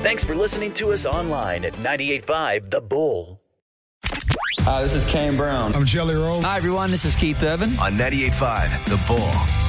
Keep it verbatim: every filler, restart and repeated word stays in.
Thanks for listening to us online at ninety-eight point five The Bull. Hi, this is Kane Brown. I'm Jelly Roll. Hi, everyone. This is Keith Urban. On ninety-eight point five The Bull.